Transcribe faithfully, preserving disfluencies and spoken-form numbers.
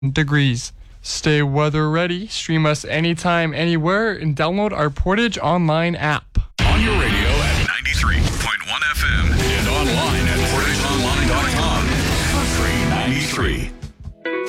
degrees. Stay weather ready, stream us anytime, anywhere, and download our Portage Online app. On your radio at ninety-three point one F M.